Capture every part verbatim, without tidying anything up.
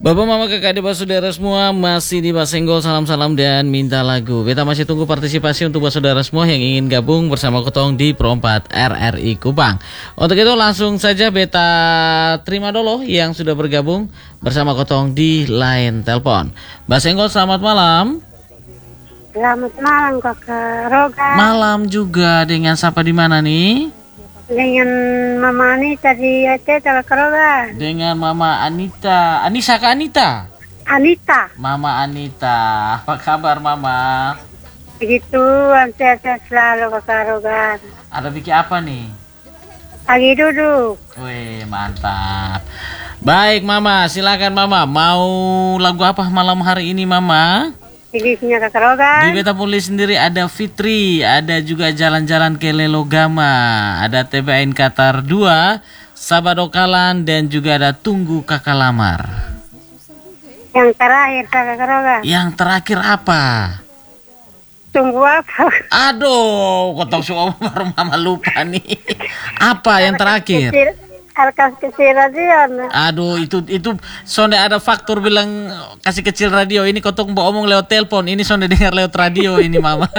Bapak, Mama, Kakak, Adik, Saudara semua masih di Basenggol, salam-salam dan minta lagu. Beta masih tunggu partisipasi untuk saudara semua yang ingin gabung bersama Kotong di Pro empat R R I Kupang. Untuk itu langsung saja Beta terima dulu yang sudah bergabung bersama Kotong di line telepon. Basenggol, selamat malam. Selamat malam Kakak Roga. Malam juga, dengan siapa di mana nih? Dengan Mama Anita di Aceh, Kakak Roga. Dengan Mama Anita. Anissa ke Anita? Anita. Mama Anita. Apa kabar Mama? Begitu, sehat-sehat selalu Kakak Roga. Ada bikin apa nih? Lagi duduk. Wih, mantap. Baik Mama, silakan Mama. Mau lagu apa malam hari ini Mama? Pilihnya Kakak Roga. Di Beta Pulis sendiri ada Fitri, ada juga Jalan-Jalan ke Lelogama, ada T B N Qatar dua, Sabadokalan, dan juga ada Tunggu Kakak Lamar. Yang terakhir Kakak Roga. Yang terakhir apa? Tunggu apa? Aduh, kotong semua baru Mama lupa nih. Apa yang terakhir? Alkas kecil radio. Aduh, itu itu sonde ada faktor bilang kasih kecil radio. Ini kotong mau omong lewat telepon. Ini sonde dengar lewat radio ini Mama.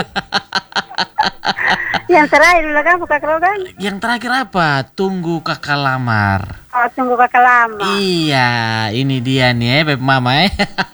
Yang terakhir dulu kan Kakak Roga. Yang terakhir apa? Tunggu Kakak Lamar. Oh, Tunggu Kakak Lamar. Iya, ini dia nih, Beb Mama.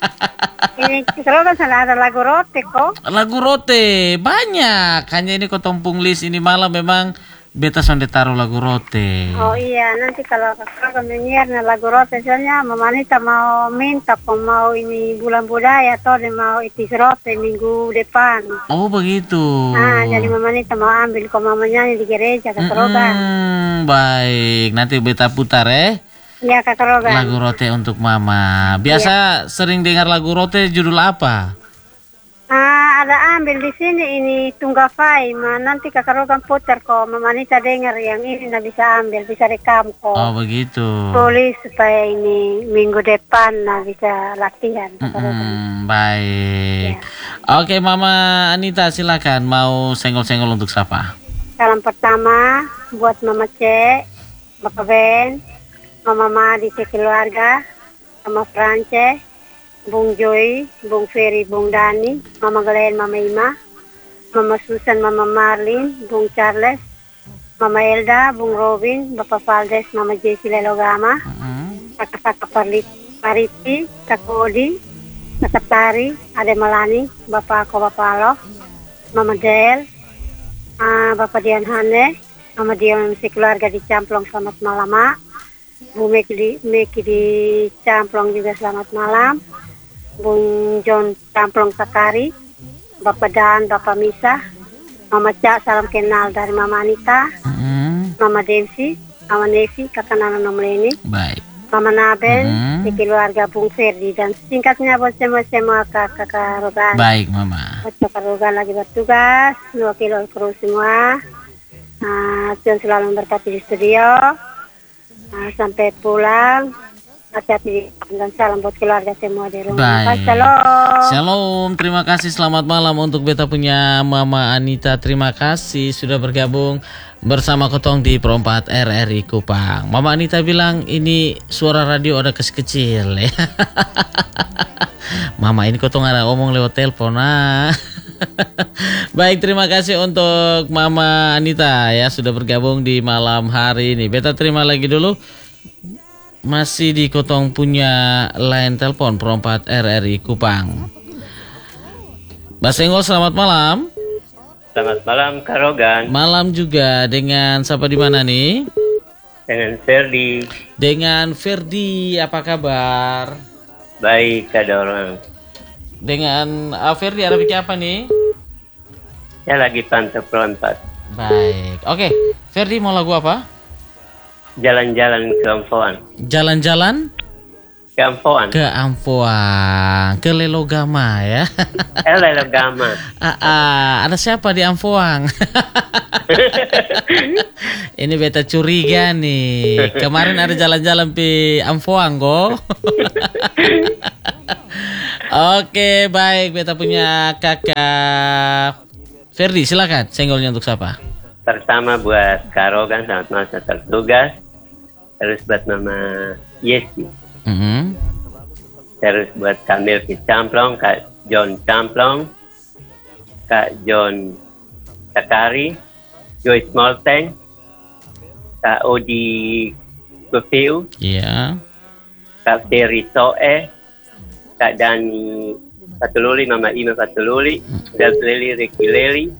Ini Kakak Roga sana ada lagu rote kok. Lagu rote banyak. Hanya ini kotong pung list ini malam memang Beta sonde taruh lagu rote. Oh iya, nanti kalau Kakak menyiar lagu rote, soalnya Mama Anita mau minta kok mau ini bulan budaya atau dia mau itis rote minggu depan. Oh begitu. Nah, jadi Mama Anita mau ambil kok Mama nyanyi di gereja Kakak Roga. Hmm, baik, nanti Beta putar eh. Iya Kakak Roga. Lagu rote untuk Mama. Biasa ya. Sering dengar lagu rote judul apa? Ah, ada ambil di sini ini Tunggafai, ma nanti Kakak Rogan putar kok Mama Anita dengar yang ini nggak bisa ambil, bisa rekam kok. Oh begitu. Tulis supaya ini minggu depan nah bisa latihan. Mm-hmm, baik. Ya. Oke Mama Anita silakan mau senggol-senggol untuk siapa? Salam pertama buat Mama C, Bapak Ben, Mama Ma di keluarga, Mama France, Bung Joy, Bung Ferry, Bung Dani, Mama Glenn, Mama Ima, Mama Susan, Mama Marlin, Bung Charles, Mama Elda, Bung Robin, Bapak Valdes, Mama Jessie Lelogama, Kakak-kakak Parli, Pariti, Kak Odi, Kakak Tari, Ade Malani, Bapak Ako Bapak Alo, Mama Del, uh, Bapak Dian Hane, Mama Dion si keluarga di Camplong, selamat malam, Ma. Bu Meki di, Meki di Camplong juga selamat malam. Bung John Camplong Sakari, Bapak Dan, Bapak Misa, Mama Cak, salam kenal dari Mama Anita, mm. Mama Dempsey, Mama Nevi, Kakak Nana Nomleni, baik. Mama Naben, mm. di keluarga Bung Ferdi, dan singkatnya buat semua-semua kakak Rogan. Baik Mama. Buat kakak Rogan lagi bertugas, dua kilo kru semua, uh, Tuhan selalu memberkati di studio, uh, sampai pulang. Hati-hati dan salam buat keluarga semua di rumah. Baik. Shalom. Shalom. Terima kasih. Selamat malam untuk Beta punya Mama Anita. Terima kasih sudah bergabung bersama Kotong di Pro empat R R I Kupang. Mama Anita bilang ini suara radio ada kecil ya. Mama ini Kotong ada omong lewat telepon. Nah. Baik, terima kasih untuk Mama Anita ya sudah bergabung di malam hari ini. Beta terima lagi dulu. Masih di Kotong punya line telepon Pro empat R R I Kupang. Basenggol, selamat malam. Selamat malam Kak Rogan. Malam juga, dengan siapa di mana nih? Dengan Ferdi. Dengan Ferdi, apa kabar? Baik, ada orang. Dengan uh, Ferdi ada bikin apa nih? Ya lagi pantau Pro empat. Baik, oke. Ferdi mau lagu apa? Jalan-jalan ke Ampoan. Jalan-jalan ke Ampoan. Ke Ampoang, ke Lelogama ya. Eh, Lelogama. ah, ah, ada siapa di Ampoang? Ini Beta curiga nih. Kemarin ada jalan-jalan di Ampoang kok. Oke, baik. Beta punya kakak Ferdi, silakan. Senggolnya untuk siapa? Pertama buat Kak Rogan, selamat malam, selamat tugas. Terus buat Mama Yesi. Mm-hmm. Terus buat Kak Melki Camplong, Kak John Camplong, Kak John Sakari, Joyce Molteng, Kak Odi Kufiu, Iya. Kak Terry Soe, Kak Dani Fatululi, Mama Ima Fatululi, Del Leli, Ricky Leli,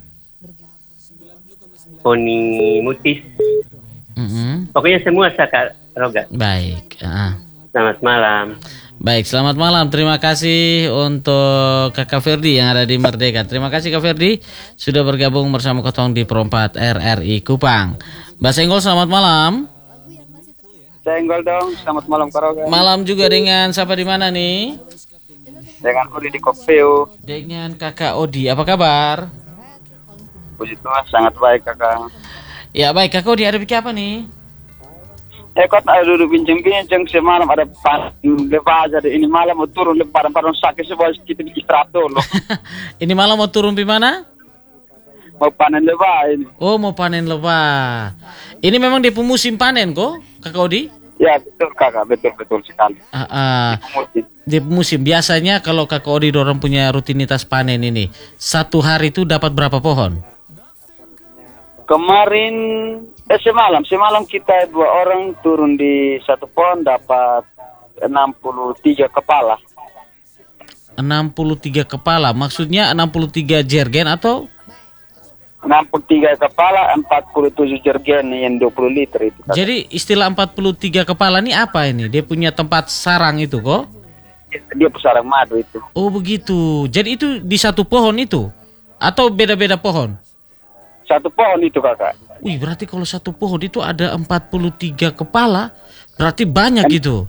Poni Mutis. Mm-mm. Pokoknya semua saya Kak Roga. Baik. Ah. Selamat malam. Baik, selamat malam. Terima kasih untuk Kakak Ferdi yang ada di Merdeka. Terima kasih Kak Ferdi sudah bergabung bersama Kotong di Perempat R R I Kupang. Mbak Senggol, selamat malam. Senggol dong, selamat malam Kak Rogan. Malam juga dengan siapa di mana nih? Dengan Odi di Kokpeo. Dengan Kakak Odi. Apa kabar? Puji Tuhan, sangat baik kakak. Ya baik, Kakak Odi ada bikin apa nih? Eh kok ada duduk bincang-bincang semalam ada panen lebah jadi ini malam mau turun lebaran-lebaran sakit sebuah kita istirahat dulu. Ini malam mau turun di mana? Mau panen lebah ini. Oh, mau panen lebah. Ini memang di musim panen kok, Kakak Odi? Ya betul kakak, betul-betul sekali. Ah, ah. Musim. Di musim biasanya kalau Kakak Odi dorong punya rutinitas panen ini, satu hari itu dapat berapa pohon? Kemarin, eh semalam, semalam kita dua orang turun di satu pohon dapat enam puluh tiga kepala. enam puluh tiga kepala, maksudnya enam puluh tiga jergen atau? enam puluh tiga kepala, empat puluh tujuh jergen yang dua puluh liter itu. Kakak. Jadi istilah empat puluh tiga kepala ini apa ini? Dia punya tempat sarang itu kok? Dia pusarang madu itu. Oh begitu, jadi itu di satu pohon itu? Atau beda-beda pohon? Satu pohon itu kakak. Wih, berarti kalau satu pohon itu ada empat puluh tiga kepala, berarti banyak gitu.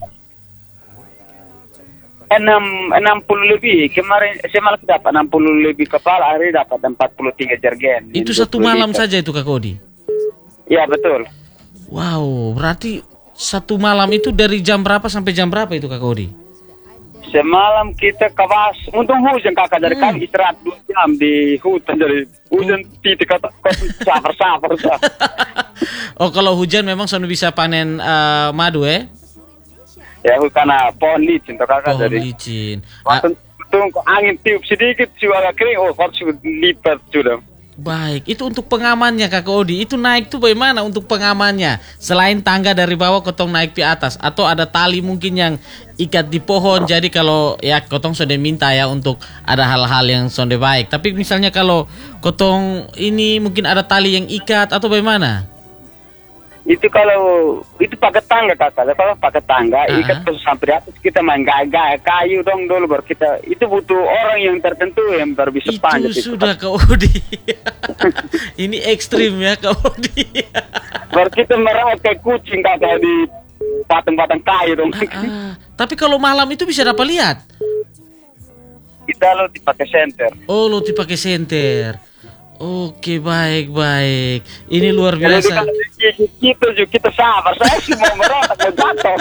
Enam enam puluh lebih kemarin semalam dapat enam puluh lebih kepala, hari dapat empat puluh tiga jergen. Itu satu malam saja itu Kak Odi? Iya betul. Wow, berarti satu malam itu dari jam berapa sampai jam berapa itu Kak Odi? Semalam kita kawas, untung hujan kakak, dari Hmm. kami istirahat dua jam di hutan, dari hujan titik kata sabar-sabar. Oh, kalau hujan memang sudah bisa panen eh, madu eh? Ya karena pohon licin tuh kakak, Pohon jadi licin. Ah, waktu tunggu angin tiup sedikit suara kering, oh harus lipat sudah. baik, itu untuk pengamannya Kak Odi. Itu naik tuh bagaimana untuk pengamannya? Selain tangga dari bawah kotong naik di atas, atau ada tali mungkin yang ikat di pohon. Jadi kalau ya kotong sudah minta ya untuk ada hal-hal yang sudah baik. Tapi misalnya kalau kotong ini mungkin ada tali yang ikat atau bagaimana? Itu kalau itu pakai tangga kakak, kalau pakai tangga Uh-huh. ikat terus sampai di atas kita main gaya kayu dong dulu baru kita, itu butuh orang yang tertentu yang baru bisa panjat Itu sudah Kak Odi. Ini ekstrim ya Kak Odi. baru kita merawat kayak kucing kakak di batang-batang kayu dong. Ah, tapi kalau malam itu bisa dapat lihat. Kita lo dipakai senter. Oh, lo dipakai senter. Oke, baik baik. Ini luar Jadi biasa. kalau kita juga kita sabar, saya sih mau merawat mau jatuh.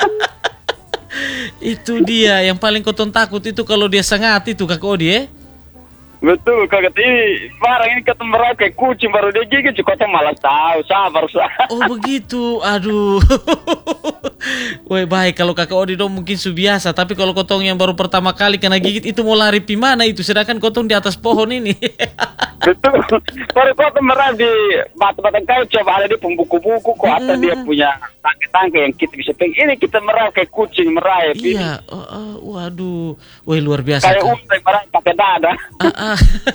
Itu dia yang paling kotong takut itu kalau dia sangat itu Kak Odi eh. Betul kakak, ini barang ini kita merawat kayak kucing baru dia gigit juga kita malas tahu, sabar sabar. Oh begitu, aduh. Woi baik, kalau Kakak Odi dong mungkin subiasa. Tapi kalau kotong yang baru pertama kali kena gigit itu mau lari pi mana itu? Sedangkan kotong di atas pohon ini. Betul. Baru kota merah di batu-batu kayu coba ada di pembuku-buku kok atau dia punya tangke-tangke yang kita bisa pegang. Ini kita merah kayak kucing merayap ini. Iya, oh, oh, waduh. Woi luar biasa. Kayak Kak. unta merah pakai dada. Ah, ah.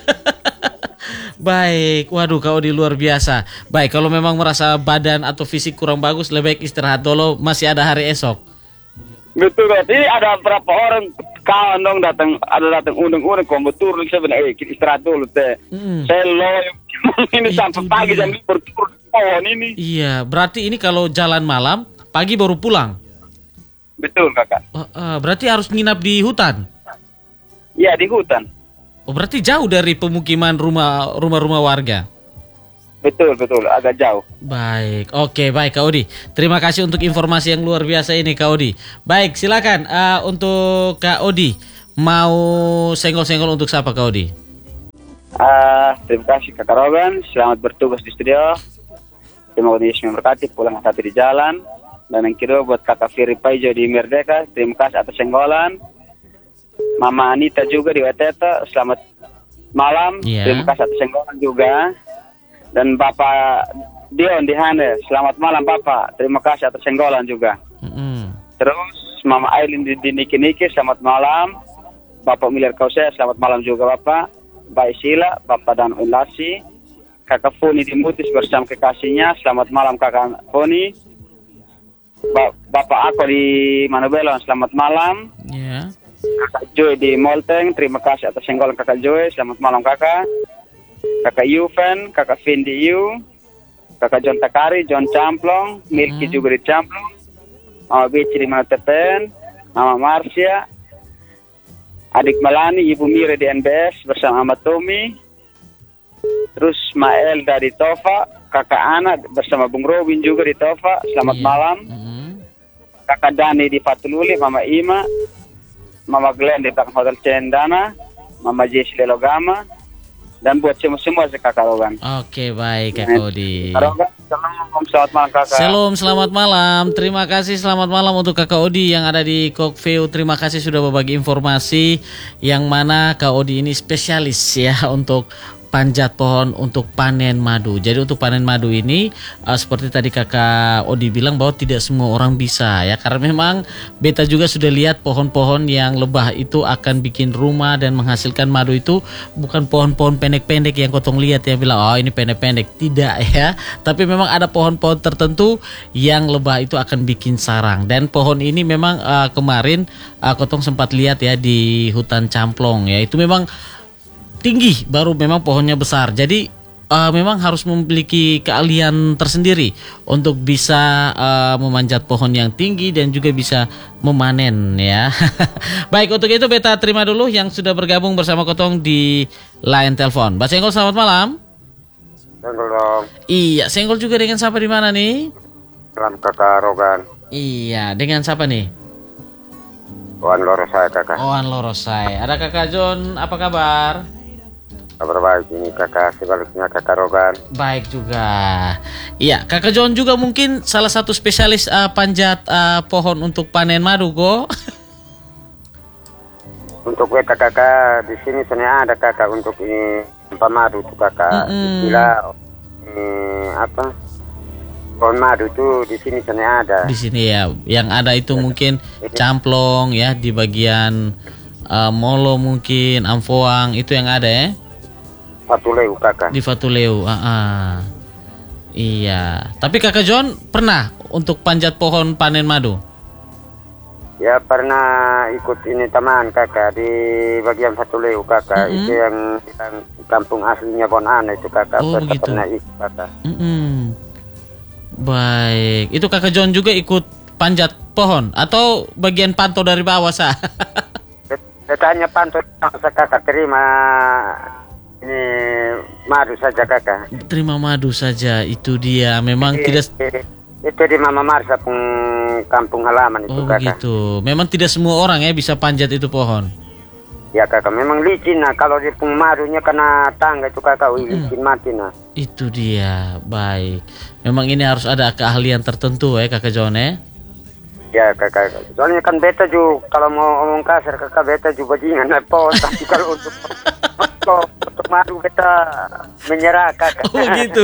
Baik, waduh Kak Odi luar biasa. Baik, kalau memang merasa badan atau fisik kurang bagus, lebih baik istirahat dulu, masih ada hari esok. Betul kan? Ini ada berapa orang kawan dong datang, ada datang undang-undang komputur lagi sebenarnya, eh kita istirahat dulu teh. Mm. Saya loyo ini Itu sampai pagi dia. jam lima turun di pohon ini. Iya, berarti ini kalau jalan malam, pagi baru pulang. Betul kakak. Oh, ah, berarti harus nginap di hutan. Iya di hutan. Oh, berarti jauh dari pemukiman rumah rumah-rumah warga. Betul betul agak jauh. Baik, oke baik Kak Odi. Terima kasih untuk informasi yang luar biasa ini Kak Odi. Baik, silakan uh, untuk Kak Odi mau senggol-senggol untuk siapa Kak Odi? Ah, terima kasih Kakak Rogan, selamat bertugas di studio. Terima kasih Yesus memberkati, pulang hati di jalan. Dan yang kedua buat Kakak Firi Paijo di Merdeka, terima kasih atas senggolan. Mama Anita juga di Wateta, selamat malam. Iya. Terima kasih atas senggolan juga. Dan Bapak Dion di Hane, selamat malam Bapak. Terima kasih atas senggolan juga. Mm-mm. Terus Mama Aileen di, di Niki Niki, selamat malam. Bapak Miliar Kause, selamat malam juga Bapak. Baik Sila, Bapak Dan Ulasi. Kakak Foni di Mutis bersama kekasihnya, selamat malam Kakak Foni. Ba- Bapak aku di Manobelon, selamat malam. Ya. Kakak Joy di Molteng, terima kasih atas senggolan Kakak Joy, selamat malam Kakak. Kakak Yuven, Kakak Vin di Yu, Kakak John Takari, John Camplong, Milky Hmm. juga di Camplong, Mama Bici di Maltepen, Mama Marsia, Adik Malani, Ibu Mira di N B S bersama Mama Tommy, terus Mael dari Tofa, Kakak Ana bersama Bung Robin juga di Tofa, selamat Iya. malam. Mm-mm. Kakak Dani di Fatululi, Mama Ima, Mama Glenn di belakang Hotel Cendana, Mama Jesse di Logama, dan buat semua-semua si Kakak Rogan. Oke, baik Kakak Odi. Kakak Rogan, selamat malam Kakak. Shalom, selamat malam. Terima kasih, selamat malam untuk Kakak Odi yang ada di Kokview. Terima kasih sudah berbagi informasi yang mana Kak Odi ini spesialis ya untuk panjat pohon untuk panen madu. Jadi untuk panen madu ini uh, seperti tadi Kakak Odi bilang bahwa tidak semua orang bisa ya, karena memang beta juga sudah lihat pohon-pohon yang lebah itu akan bikin rumah dan menghasilkan madu itu bukan pohon-pohon pendek-pendek yang kotong lihat yang bilang oh ini pendek-pendek, tidak ya. Tapi memang ada pohon-pohon tertentu yang lebah itu akan bikin sarang, dan pohon ini memang uh, kemarin uh, kotong sempat lihat ya di hutan Camplong ya, itu memang tinggi, baru memang pohonnya besar. Jadi uh, memang harus memiliki keahlian tersendiri untuk bisa uh, memanjat pohon yang tinggi dan juga bisa memanen ya. Baik, untuk itu beta terima dulu yang sudah bergabung bersama Kotong di line telepon. Mbak Senggol, selamat malam. Senggol dong. Iya, Senggol juga dengan siapa di mana nih? Dengan Kakak Rogan. Iya, dengan siapa nih? Oan Lorosai Kakak. Oan Lorosai. Ada Kakak John, apa kabar? Kabar baik ini Kakak, sebaliknya Kakak Rogan. Baik juga. Iya, Kakak John juga mungkin salah satu spesialis uh, panjat uh, pohon untuk panen madu, go. Untuk beta Kakak di sini sebenarnya ada Kakak untuk ini tempat madu tuh Kakak. Mm-mm. Istilah ini apa? Pohon madu tuh di sini sebenarnya ada. Di sini ya, yang ada itu mungkin Camplong ya, di bagian uh, Molo mungkin, Amfoang itu yang ada ya. Fatuleu Kakak. Di Fatuleu, ah, ah. Iya. Tapi Kakak John pernah untuk panjat pohon panen madu? Ya pernah ikut ini teman Kakak di bagian Fatuleu Kakak. Mm-hmm. Itu yang, yang kampung aslinya Bonana itu Kakak. Oh, Pernah- begitu. Pernah ikut Kakak. Mm-mm. Baik. Itu Kakak John juga ikut panjat pohon atau bagian pantau dari bawah sah? Katanya pantau Kakak terima ini madu saja Kakak. Terima madu saja, itu dia. Memang tidak. Itu di Mama Marsa pun kampung halaman itu Oh Kakak. begitu. Memang tidak semua orang ya bisa panjat itu pohon. Ya Kakak, memang licin nah. Kalau di pung madunya kena tangga itu Kakak, wih, licin mati nah. Itu dia. Baik. Memang ini harus ada keahlian tertentu ya Kakak John ya. Ya Kakak, soalnya kan beta juga kalau mau ngomong kasar Kakak, beta juga bajingan nah pohon. Tapi kalau untuk kalau untuk madu beta menyerah Kakak. Oh gitu.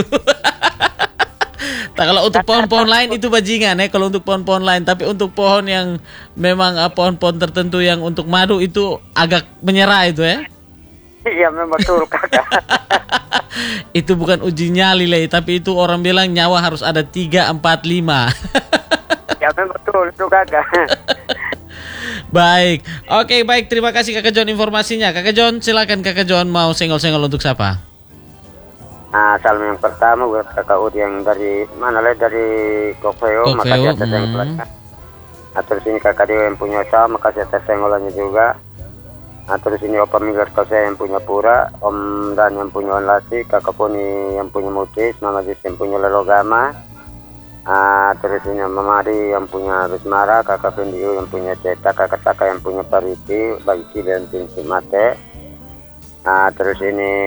Nah, kalau untuk pohon-pohon lain itu bajingan ya, kalau untuk pohon-pohon lain. Tapi untuk pohon yang memang uh, pohon-pohon tertentu yang untuk madu itu agak menyerah itu ya. Iya memang betul Kakak. Itu bukan uji nyali leh, tapi itu orang bilang nyawa harus ada tiga, empat, lima. Ya memang betul itu Kakak. Baik, oke baik, terima kasih Kakak John informasinya. Kakak John silakan, Kakak John mau senggol-senggol untuk siapa? Nah, salam yang pertama buat Kakak Ud yang dari mana lah, dari Kokveo, Kokveo, makasih atas hmm. senggolannya. Nah, terus ini Kakak Dewa yang punya usaha, makasih atas senggolannya juga. Nah, terus ini Opa Miller Kose yang punya Pura, Om Dan yang punya Onlasi, Kakak Poni yang punya Mutis, Mama Jis yang punya Lelogama. Ah, terus ini Mama Adi yang punya Bismara, Kakak Pendiu yang punya Cetak, Kakak Saka yang punya Pariti, Bagi Cili yang punya Mate. Ah, terus ini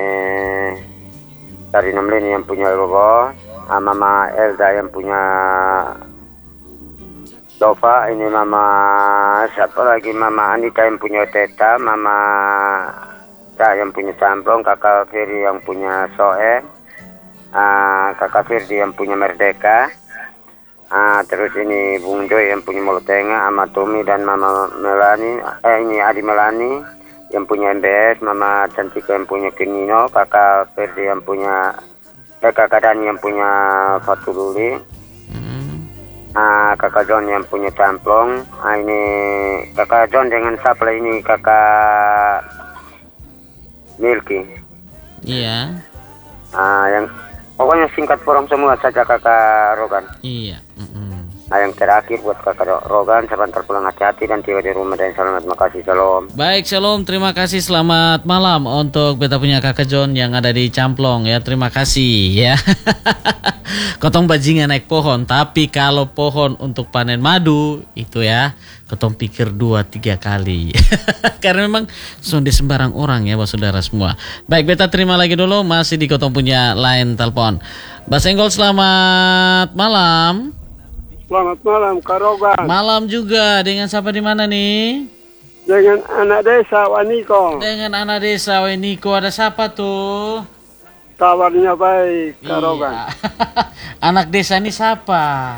dari Nomlini yang punya Logo, ah, Mama Elda yang punya Dova, ini Mama siapa lagi, Mama Anita yang punya Teta, Mama Cak yang punya Camplong, Kakak Ferry yang punya Soe, uh, Kakak Firdi yang punya Merdeka, uh, terus ini Bung Joy yang punya Mulut Tengah, Ama Tumi dan Mama Melani, eh ini Adi Melani yang punya M B S, Mama Cantika yang punya Kinino, Kakak Ferdi yang punya, eh Kakak Dani yang punya Fatululi, uh, Kakak John yang punya Camplong, uh, ini Kakak John dengan siapa ini, Kakak Milky. Iya. Ah, yang pokoknya singkat forum semua saja Kakak Rogan. Iya. Mm-mm. Nah, yang terakhir buat Kakak Rogan, sebentar pulang hati-hati dan tiba di rumah dan selamat. Makasih, shalom. Baik, shalom. Terima kasih. Selamat malam untuk beta punya Kakak John yang ada di Camplong ya. Terima kasih ya. Kotong bajingan naik pohon, tapi kalau pohon untuk panen madu itu ya, kotong pikir dua tiga kali. Karena memang sonde sembarang orang ya, saudara semua. Baik, beta terima lagi dulu, masih di kotong punya line telepon. Mbak Senggol, selamat malam. Selamat malam, Kak Rogan. Malam juga. Dengan siapa di mana nih? Dengan anak desa Waniko. Dengan anak desa Waniko. Ada siapa tuh? Kabarnya baik, Kak Iya. Rogan. Anak desa ini siapa?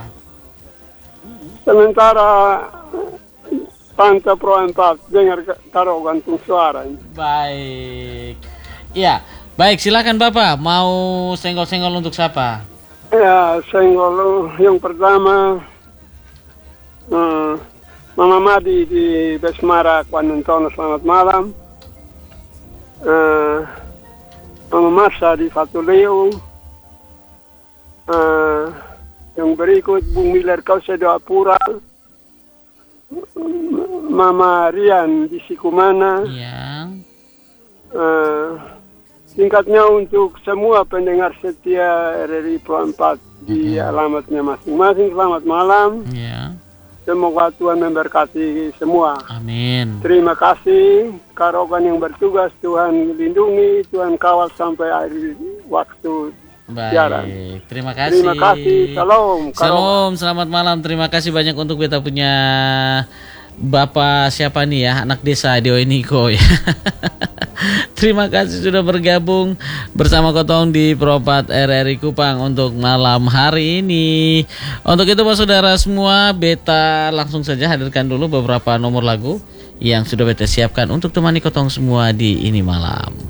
Sementara Tante Pro empat dengar Kak Rogan pun suara. Baik. Iya. Baik, silakan Bapak. Mau senggol-senggol untuk siapa? Ya, senggol yang pertama hmm, Mama Madi di Besmara, Kwanentono, selamat malam. Uh, Mama Marsa di Fatuleu. Uh, yang berikut Bung Miller Kause Doapura, Mama Rian di Sikumana. Iya. Uh, singkatnya untuk semua pendengar setia R R I Pro empat di Mm-hmm. alamatnya masing-masing, selamat malam. Iya. Semoga Tuhan memberkati semua. Amin. Terima kasih Kak Rogan yang bertugas, Tuhan lindungi, Tuhan kawal sampai akhir waktu siaran. Baik. Terima kasih. Terima kasih. Shalom. Kak Rogan. Shalom, selamat malam. Terima kasih banyak untuk beta punya Bapak siapa nih ya, anak desa Dewa Niko ya. Terima kasih sudah bergabung bersama Kotong di Propat R R I Kupang untuk malam hari ini. Untuk itu saudara semua, beta langsung saja hadirkan dulu beberapa nomor lagu yang sudah beta siapkan untuk temani Kotong semua di ini malam.